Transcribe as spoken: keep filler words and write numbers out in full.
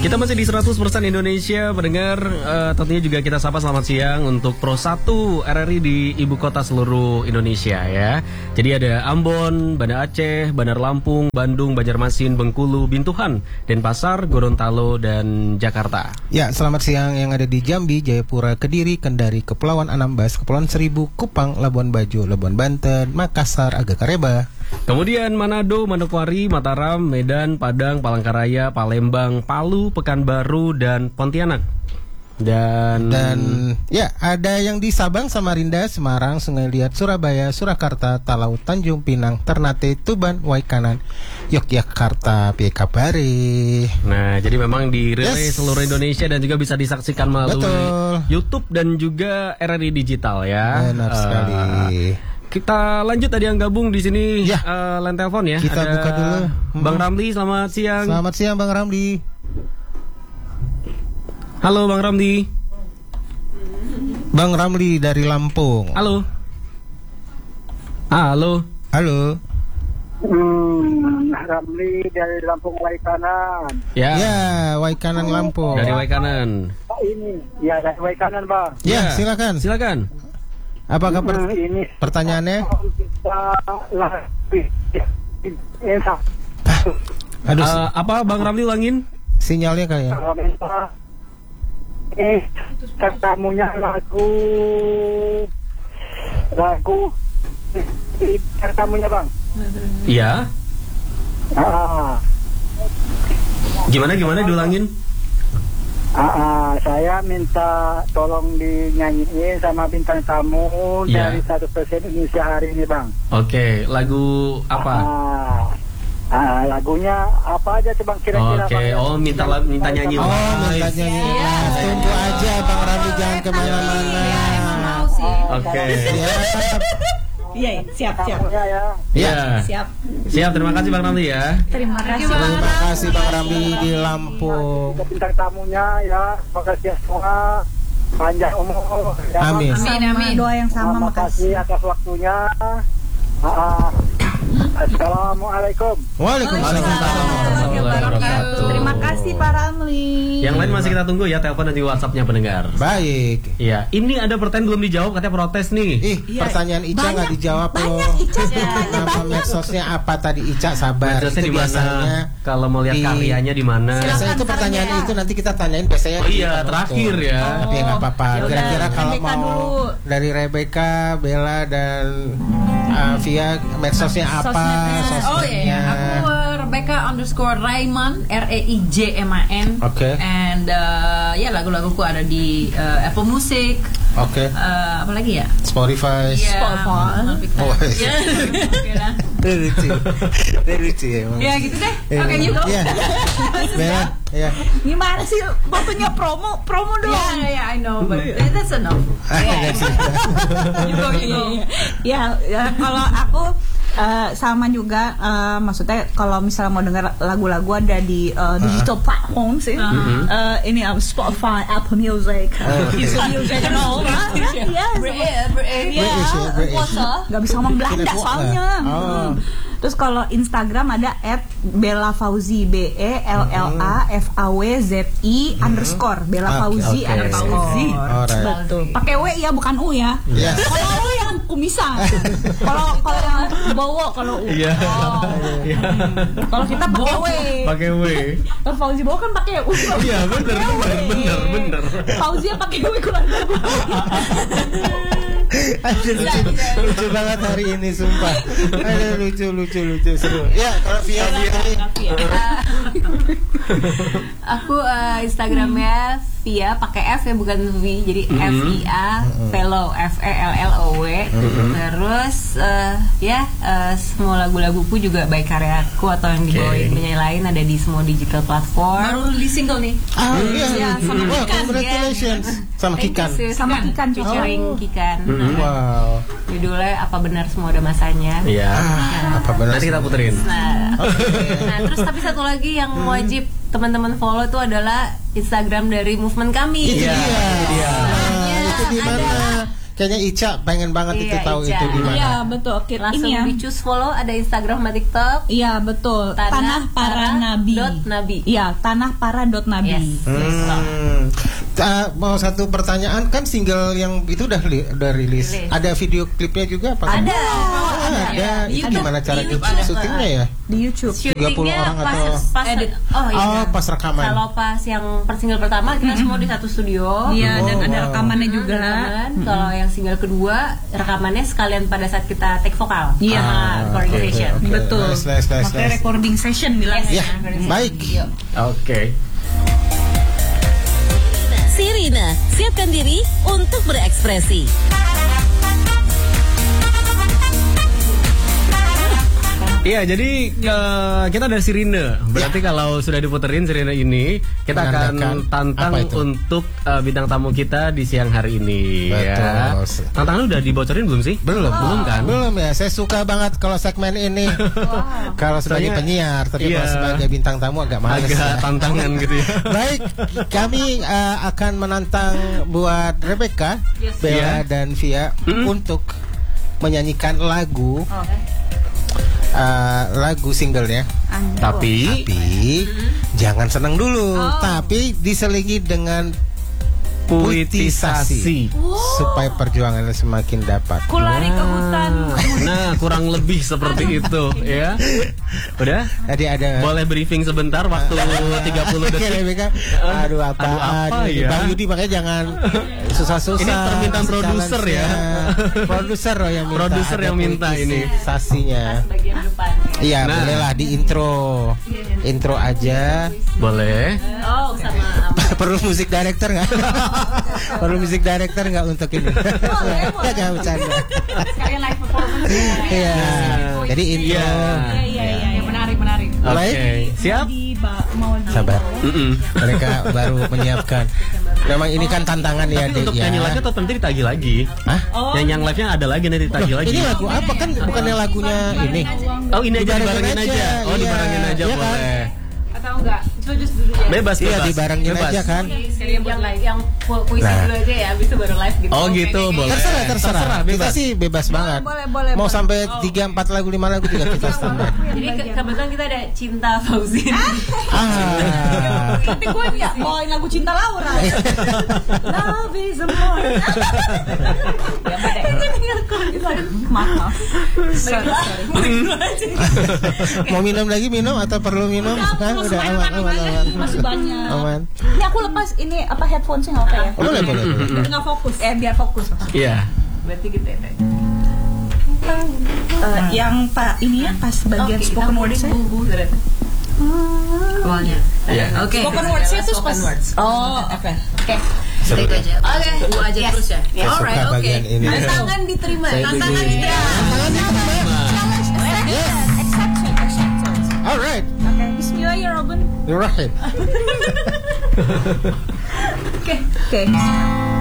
Kita masih di seratus persen Indonesia pendengar, uh, tentunya juga kita sapa selamat siang untuk Pro satu R R I di ibu kota seluruh Indonesia ya. Jadi ada Ambon, Banda Aceh, Bandar Lampung, Bandung, Banjarmasin, Bengkulu, Bintuhan, Denpasar, Gorontalo, dan Jakarta. Ya, selamat siang yang ada di Jambi, Jayapura, Kediri, Kendari, Kepulauan Anambas, Kepulauan Seribu, Kupang, Labuan Bajo, Labuan Banten, Makassar, Agakareba. Kemudian Manado, Manokwari, Mataram, Medan, Padang, Palangkaraya, Palembang, Palu, Pekanbaru, dan Pontianak. Dan Dan ya ada yang di Sabang, Samarinda, Semarang, Sungai Liat, Surabaya, Surakarta, Talau, Tanjung Pinang, Ternate, Tuban, Waikanan, Yogyakarta, Piye kabare. Nah, jadi memang dirilis Yes. seluruh Indonesia dan juga bisa disaksikan melalui Betul. YouTube dan juga R R I Digital ya. Benar Eh, sekali. Kita lanjut, ada yang gabung di sini Ya. eh, line telepon ya. Kita Ada buka dulu. Bang Hmm. Ramli, selamat siang. Selamat siang Bang Ramli. Halo Bang Ramli. Bang Ramli dari Lampung. Halo. Ah, halo. Halo. Hmm, Ramli dari Lampung Waikanan. Ya. Ya, Waikanan Lampung. Dari Waikanan. Pak ini, ya dari Waikanan bang. Ya, silakan. Silakan. Apakah per- Hmm, ini pertanyaannya? kita lah. Aduh, Eh, apa Bang Ramli ulangin? sinyalnya kali ya. Eh, katamunya lagu lagu katamunya bang. Iya. Ah, Gimana gimana diulangin? ah, ah, saya minta tolong dinyanyiin sama bintang tamu Iya. dari satu persen Indonesia hari ini bang. Oke, lagu apa? Ah, ah, lagunya apa aja tuh bang kira-kira? Oke, Bang? oh minta lag- minta nyanyi. Oh, minta nyanyi. Iya. Nah, tunggu aja Bang Ramli, jangan kemana-mana. Iya, emang mau sih. Oke. Ya, Iya, siap, siap. Tamunya ya. Iya. Siap. Siap, terima kasih Bang Ramli ya. Terima kasih. terima kasih Bang Ramli di Lampung. Ke bintang tamunya ya, makasih ya semua, panjang umur. Ya, Bang. Amin. Amin, amin. Doa yang sama, Terima kasih makasih. atas waktunya. Ah, Assalamualaikum. Waalaikumsalam warahmatullahi wabarakatuh. Terima kasih Pak Ramli. Yang lain masih kita tunggu ya, telepon dan juga WhatsApp-nya pendengar. Baik. Iya, ini ada pertanyaan belum dijawab, katanya protes nih. Ih, pertanyaan Ica nggak dijawab loh. Banyak Ica Nama medsosnya apa tadi Ica? Sabar. Medsosnya Itu di mana? Kalau mau lihat di- karyanya di mana? Biasanya itu pertanyaan sarannya. itu nanti kita tanyain biasanya. Oh di iya, penutup. terakhir ya. Tapi nggak apa-apa. Yaudah, Kira-kira kalau Rebecca mau dulu. dari Rebecca, Bella dan uh, Via medsosnya apa? Sosmednya. Oh iya, iya. Aku uh, Rebecca underscore Raiman, R E I J M A N. Oke. And uh, ya lagu-laguku ada di uh, Apple Music. Oke. Uh, apa lagi ya? Spotify. Iya, Spotify. Malvika. Oh, iya. Ya, oke lah. Itu lucu. Itu lucu ya. emang. Ya gitu deh. Iya. Oke gitu. Iya. Bella, ya. Gimana sih waktunya promo promo dong? Ya, ya, I know, but that's enough. Ah, that's it. You go, you go. Ya, ya kalau aku eh, sama juga, eh, maksudnya kalau misalnya mau dengar lagu-lagu ada di eh, digital platform sih. Eh, ini uh, Spotify, Apple Music, YouTube Music, and all that. Yes. Bre- bre- Iya, British ya, British. puasa. Gak bisa ngomong Belanda Tidak kuat soalnya. lah. Oh. Hmm. Terus kalau Instagram ada at Bella Fauzi, B E L L A F A W Z I underscore Bella Oke, Fauzi oke. underscore. Alright. Betul. Pakai W ya, bukan U ya. Yes. Kalau U yang kumisa. Kalau kalau yang Bowo kalau U. Iya. Oh. Iya. Kalau kita pakai W. Pakai W. Kalau Fauzi Bowo kan pakai U. Iya, bener, bener, bener, bener. Fauzi pakai W keluarga gue. Aduh, lucu, lucu banget hari ini sumpah. Aduh, lucu lucu lucu seru. Ya, kalau Via Via ini Aku uh, Instagramnya Via pakai F ya, bukan V, jadi F I A Fellow, F E L L O W. Terus uh, ya uh, semua lagu-laguku juga baik karyaku atau yang dibawain Oke. penyanyi lain ada di semua digital platform. Baru rilis single nih. Ah, iya. Ya, sama Wah, Kikan, congratulations. Sama Thank you, Kikan. sis. Sama Kikan juga. Featuring Oh. Kikan. Wow. Judulnya Apa Benar Semua Ada Masanya. Iya. Ah, apa benar? Nanti kita puterin. Nah, nah terus tapi satu lagi yang wajib teman-teman follow itu adalah Instagram dari movement kami. Itu Iya, dia. itu dia. Nah, itu di mana? kayaknya Ica pengen banget Iya, itu tahu Ica. itu di mana. Iya betul. Kita Langsung ini ya. di choose follow, ada Instagram sama TikTok. Iya betul. Tanah Tanah para Para nabi. dot nabi. Iya, tanah para dot nabi. Yes. Hmm. Ta- mau satu pertanyaan, kan single yang itu udah li- udah rilis. Rilis. Ada video klipnya juga apa? Ada. Oh, ada. Di Itu YouTube. gimana cara Di YouTube ada. syutingnya ya? Di YouTube. tiga puluh Syutingnya orang pas, atau pas edit? Oh iya. Oh, pas rekaman. Kalau pas yang per single pertama kita semua di satu studio. Iya, dan Oh, ada wow. rekamannya Hmm, juga. rekaman. Kalau yang single kedua rekamannya sekalian pada saat kita take vokal. Iya. Sama Ah, recording oke, session. oke. Betul. Nice, nice, nice, Makanya nice. recording session bilangnya. Ya, baik. Oke. Sirina, siapkan diri untuk berekspresi. Iya, jadi eh, kita ada sirine. Berarti kalau sudah diputerin sirine ini, kita Menandakan akan tantang apa itu? untuk eh, bintang tamu kita di siang hari ini. Betul. Ya. Tantangan udah dibocorin belum sih? Belum, belum kan? Belum ya. Saya suka banget kalau segmen ini. Kalau sebagai Soalnya- penyiar, tapi kalau Iya. sebagai bintang tamu agak males. Agak ya. tantangan gitu ya. Baik, kami uh, akan menantang buat Rebecca, Bella Iya. dan Via untuk menyanyikan lagu uh, lagu singlenya. Tapi Tapi jangan senang dulu, tapi diselingi dengan puitisasi. supaya perjuangannya semakin dapat. Kulari ke hutan. Nah, kurang lebih seperti itu ya. Udah? Tadi ada Boleh briefing sebentar waktu tiga puluh Oke, detik. Rebecca. Aduh apa, Aduh, apa ini? ya? Bang Yudi makanya jangan susah-susah. Ini permintaan produser ya. Challenge-nya. Produser loh yang minta. Produser ada yang minta ini. puitisasinya. Bagian depan. Iya, Nah. bolehlah di intro. Intro aja. Boleh. Oh, sama apa? Perlu musik director nggak? Perlu musik director nggak untuk ini? Nggak, jangan bercanda. Sekalian live performance. Iya. Jadi intro. Iya. Iya iya iya menarik menarik. Oke, Mulai? siap? Di ba- mau di Sabar. Mm-mm. Mereka baru menyiapkan. Memang ini kan tantangan ya, Tapi Dek, untuk ya. nyanyi live atau nanti ditagih lagi? Hah? Yang yang live-nya ada lagi nanti ditagih lagi. Ini lagu apa kan? Bukannya lagunya ini? Oh, ini aja Dibarengin dibarengin aja, aja. Oh, iya. dibarengin aja Iya kan? boleh. Atau enggak? Coba dulu ya. Bebas, Iya, bebas. dibarengin Bebas. aja kan? Sekalian yang yang pu- puisi Nah. dulu aja ya, habis itu baru live gitu. Oh gitu, boleh. Terserah, terserah. Kita bebas. sih bebas banget. boleh, boleh, Mau boleh. sampai tiga, empat lagu, lima lagu juga kita standar. Jadi ke- kebetulan kita ada Cinta Fauzin. Ah. Tapi gue nggak bawain lagu Cinta Laura. Love is a more. Ya, Mbak, deh. Maaf maaf. Sorry, sorry. Mau minum lagi minum atau perlu minum? Hah? Udah aman, aman, aman. Masih banyak. Aman. Ini aku lepas ini apa headphones-nya nggak apa ya? Oh, boleh, boleh, boleh. Biar nggak fokus. Eh biar fokus. Iya. Berarti gitu ya. Teh. Eh, yang pak ini ya pas bagian Oke, spoken kita words-nya. bubu ternyata. Awalnya. Iya. Oke. Spoken words-nya tuh Spoken pas. words. Oh oke. Oke. Take aja. Oke, gua aja terus ya. Saya suka Alright, oke. bagian ini. Tantangan diterima. Saya Tantangan setuju. diterima. Accepted, accepted. Alright. Oke. Bismillah ya Robin. You're right. Oke. Oke.